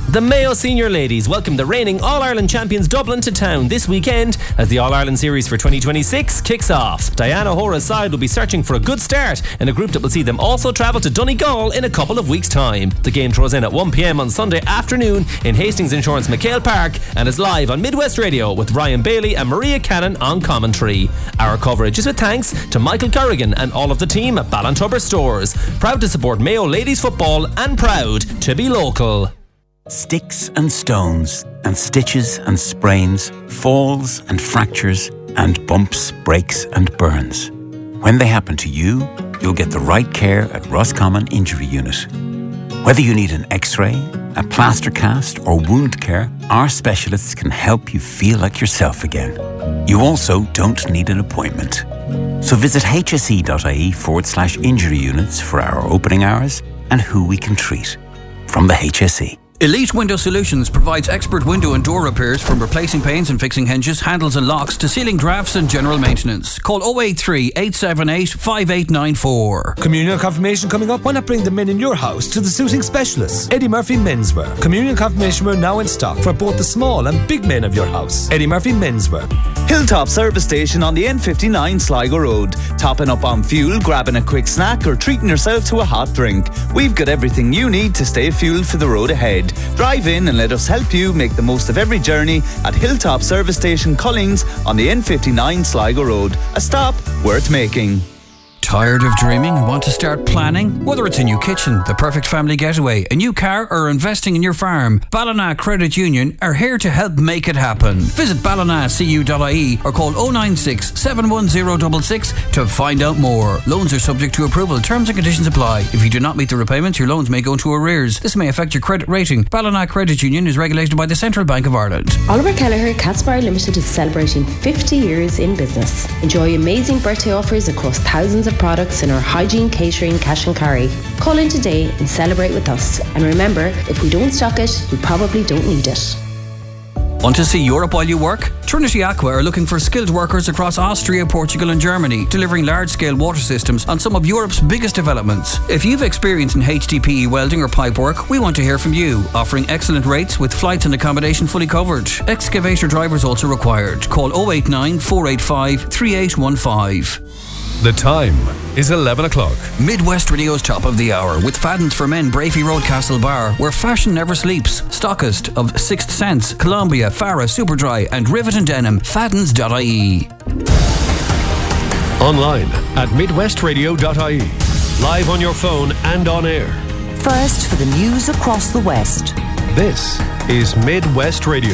The Mayo Senior Ladies welcome the reigning All-Ireland champions Dublin to town this weekend as the All-Ireland Series for 2026 kicks off. Diana Hora's side will be searching for a good start in a group that will see them also travel to Donegal in a couple of weeks' time. The game throws in at 1pm on Sunday afternoon in Hastings Insurance McHale Park and is live on Midwest Radio with Ryan Bailey and Maria Cannon on commentary. Our coverage is with thanks to Michael Corrigan and all of the team at Ballantubber Stores. Proud to support Mayo Ladies Football and proud to be local. Sticks and stones and stitches and sprains, falls and fractures and bumps, breaks and burns. When they happen to you, you'll get the right care at Roscommon Injury Unit. Whether you need an X-ray, a plaster cast or wound care, our specialists can help you feel like yourself again. You also don't need an appointment. So visit hse.ie/injury units for our opening hours and who we can treat. From the HSE. Elite Window Solutions provides expert window and door repairs, from replacing panes and fixing hinges, handles and locks to sealing drafts and general maintenance. Call 083 878 5894. Communion confirmation coming up. Why not bring the men in your house to the suiting specialists? Eddie Murphy Menswear. Communion confirmation wear now in stock for both the small and big men of your house. Eddie Murphy Menswear. Hilltop Service Station on the N59 Sligo Road. Topping up on fuel, grabbing a quick snack or treating yourself to a hot drink. We've got everything you need to stay fueled for the road ahead. Drive in and let us help you make the most of every journey at Hilltop Service Station Collings on the N59 Sligo Road. A stop worth making. Tired of dreaming and want to start planning? Whether it's a new kitchen, the perfect family getaway, a new car or investing in your farm, Ballina Credit Union are here to help make it happen. Visit ballinacu.ie or call 096 71066 to find out more. Loans are subject to approval. Terms and conditions apply. If you do not meet the repayments, your loans may go into arrears. This may affect your credit rating. Ballina Credit Union is regulated by the Central Bank of Ireland. Oliver Kelleher Catsbar Limited is celebrating 50 years in business. Enjoy amazing birthday offers across thousands of products in our hygiene, catering, cash and carry. Call in today and celebrate with us. And remember, if we don't stock it, we probably don't need it. Want to see Europe while you work? Trinity Aqua are looking for skilled workers across Austria, Portugal and Germany, delivering large-scale water systems on some of Europe's biggest developments. If you've experience in HDPE welding or pipe work, we want to hear from you, offering excellent rates with flights and accommodation fully covered. Excavator drivers also required. Call 089 485 3815. The time is 11 o'clock. Midwest Radio's Top of the Hour with Fadden's for Men, Brafey Road, Castlebar, where fashion never sleeps. Stockist of Sixth Sense, Columbia, Farah, Superdry and Rivet and Denim. Faddens.ie. Online at midwestradio.ie. Live on your phone and on air. First for the news across the West. This is Midwest Radio.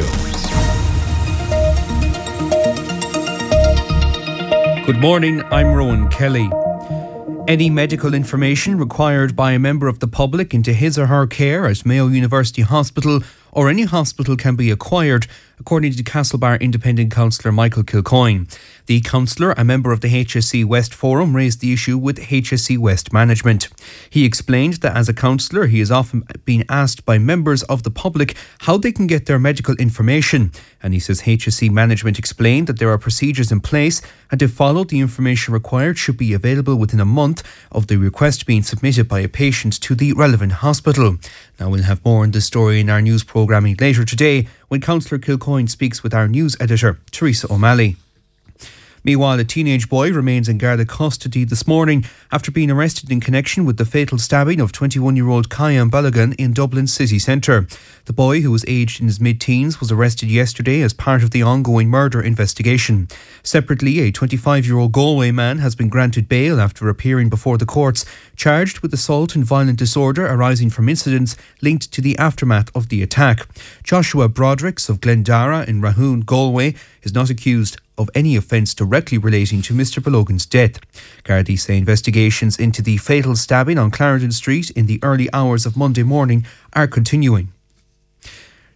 Good morning, I'm Rowan Kelly. Any medical information required by a member of the public into his or her care at Mayo University Hospital or any hospital can be acquired, according to Castlebar Independent Councillor Michael Kilcoyne. The councillor, a member of the HSE West Forum, raised the issue with HSE West management. He explained that as a councillor, he has often been asked by members of the public how they can get their medical information. And he says HSE management explained that there are procedures in place and if followed, the information required should be available within a month of the request being submitted by a patient to the relevant hospital. Now we'll have more on this story in our news programming later today when Councillor Kilcoyne speaks with our news editor, Teresa O'Malley. Meanwhile, a teenage boy remains in Garda custody this morning after being arrested in connection with the fatal stabbing of 21-year-old Kyan Balogun in Dublin city centre. The boy, who was aged in his mid-teens, was arrested yesterday as part of the ongoing murder investigation. Separately, a 25-year-old Galway man has been granted bail after appearing before the courts, charged with assault and violent disorder arising from incidents linked to the aftermath of the attack. Joshua Brodricks of Glendara in Rahoon, Galway, is not accused of any offence directly relating to Mr Balogun's death. Gardaí say investigations into the fatal stabbing on Clarendon Street in the early hours of Monday morning are continuing.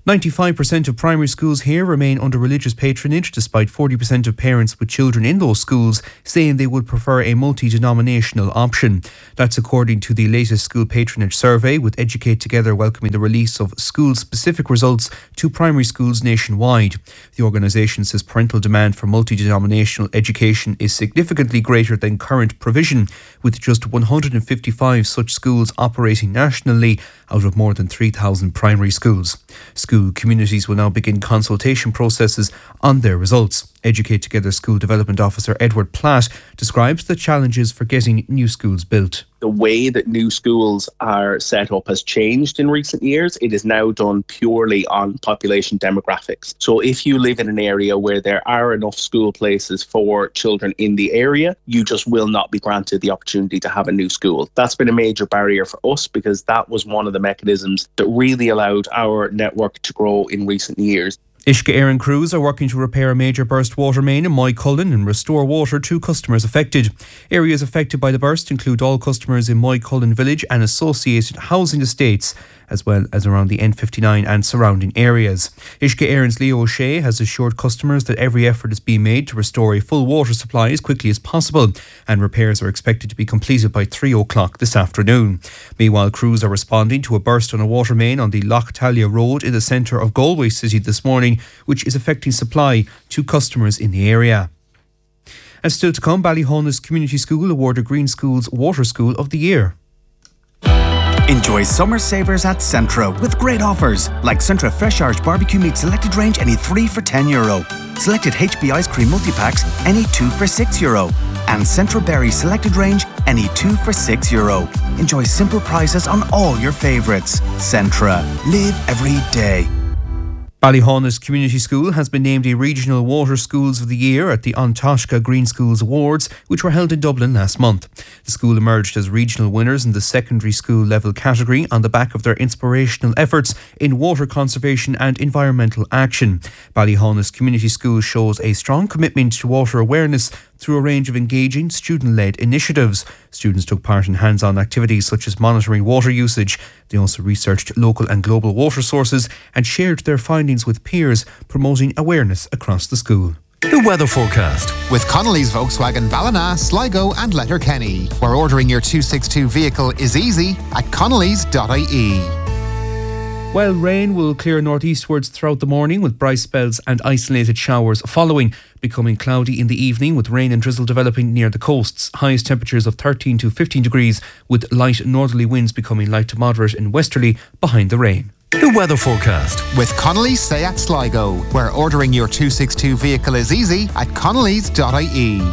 95% of primary schools here remain under religious patronage, despite 40% of parents with children in those schools saying they would prefer a multi-denominational option. That's according to the latest school patronage survey, with Educate Together welcoming the release of school-specific results to primary schools nationwide. The organisation says parental demand for multi-denominational education is significantly greater than current provision, with just 155 such schools operating nationally out of more than 3,000 primary schools. School communities will now begin consultation processes on their results. Educate Together School Development Officer Edward Platt describes the challenges for getting new schools built. The way that new schools are set up has changed in recent years. It is now done purely on population demographics. So if you live in an area where there are enough school places for children in the area, you just will not be granted the opportunity to have a new school. That's been a major barrier for us, because that was one of the mechanisms that really allowed our network to grow in recent years. Uisce Éireann crews are working to repair a major burst water main in Moycullen and restore water to customers affected. Areas affected by the burst include all customers in Moycullen village and associated housing estates, as well as around the N59 and surrounding areas. Uisce Éireann's Leo O'Shea has assured customers that every effort is being made to restore a full water supply as quickly as possible, and repairs are expected to be completed by 3 o'clock this afternoon. Meanwhile, crews are responding to a burst on a water main on the Loch Talia Road in the centre of Galway City this morning, which is affecting supply to customers in the area. And still to come, Ballyhaunis Community School awarded Green School's Water School of the Year. Enjoy summer savers at Centra with great offers like Centra Fresh Irish Barbecue Meat Selected Range, any 3 for €10. Selected HB Ice Cream Multi-Packs, any 2 for €6. And Centra Berry Selected Range, any 2 for €6. Enjoy simple prices on all your favourites. Centra. Live every day. Ballyhaunis Community School has been named a Regional Water Schools of the Year at the An Taisce Green Schools Awards, which were held in Dublin last month. The school emerged as regional winners in the secondary school level category on the back of their inspirational efforts in water conservation and environmental action. Ballyhaunis Community School shows a strong commitment to water awareness through a range of engaging student-led initiatives. Students took part in hands-on activities such as monitoring water usage. They also researched local and global water sources and shared their findings with peers, promoting awareness across the school. The weather forecast with Connolly's Volkswagen Ballina, Sligo and Letterkenny, where ordering your 262 vehicle is easy at connellys.ie. Well, rain will clear northeastwards throughout the morning, with bright spells and isolated showers following, becoming cloudy in the evening with rain and drizzle developing near the coasts. Highest temperatures of 13 to 15 degrees, with light northerly winds becoming light to moderate and westerly behind the rain. The weather forecast with Connolly's Seat Sligo, where ordering your 262 vehicle is easy at connellys.ie.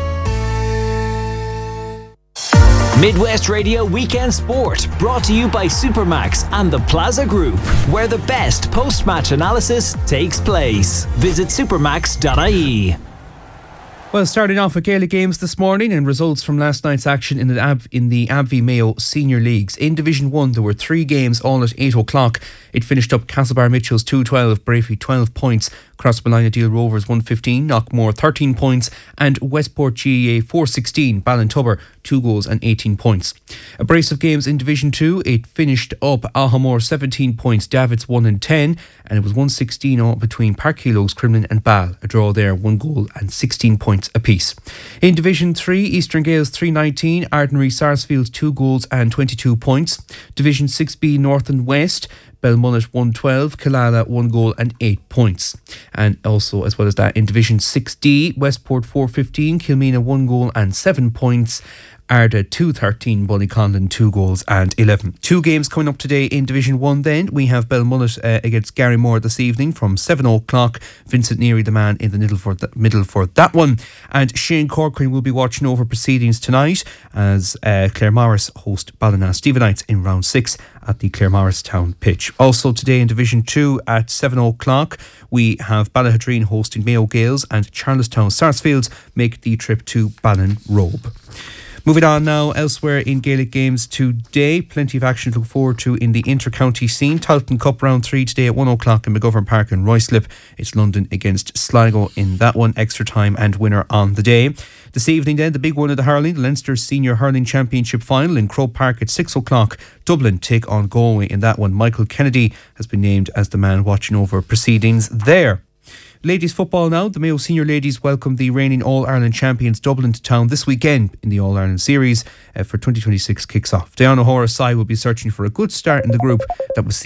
Midwest Radio Weekend Sport, brought to you by Supermax and the Plaza Group, where the best post-match analysis takes place. Visit supermax.ie. Well, starting off with Gaelic games this morning and results from last night's action in the Abvie Mayo Senior Leagues. In Division 1, there were 3 games all at 8 o'clock. It finished up Castlebar Mitchells 2-12, Brafey 12 points, Crossmolina Deal Rovers 115, Knockmore 13 points, and Westport GEA 416, Ballintubber 2 goals and 18 points. A brace of games in Division 2, it finished up Ahamore 17 points, Davids 1-10, and it was 116 between Parkhelo's, Cremlin and Ball. A draw there, 1 goal and 16 points apiece. In Division 3, Eastern Gales 319, Ardenry Sarsfield 2 goals and 22 points. Division 6B North and West, Belmullet 112, Killala 1 goal and 8 points. And also, as well as that, in Division 6D, Westport 415, Kilmena 1 goal and 7 points. Arda 213, Ballyconlin 2 goals and 11. 2 games coming up today in Division 1 then. We have Belmullet against Garrymore this evening from 7 o'clock. Vincent Neary, the man in the middle for that one. And Shane Corcoran will be watching over proceedings tonight as Claremorris host Ballina Stephenites in round 6 at the Claremorris Town pitch. Also today in Division 2 at 7 o'clock, we have Ballahadreen hosting Mayo Gales, and Charlestown Sarsfields make the trip to Ballinrobe. Moving on now, elsewhere in Gaelic games today, plenty of action to look forward to in the inter-county scene. Tailteann Cup round 3 today at 1 o'clock in McGovern Park in Ruislip. It's London against Sligo in that one, extra time and winner on the day. This evening then, the big one of the hurling, the Leinster Senior Hurling Championship Final in Croke Park at 6 o'clock. Dublin take on Galway in that one. Michael Kennedy has been named as the man watching over proceedings there. Ladies football now. The Mayo Senior Ladies welcome the reigning All-Ireland champions Dublin to town this weekend in the All-Ireland Series for 2026 kicks off. Diana O'Hara's side will be searching for a good start in the group that was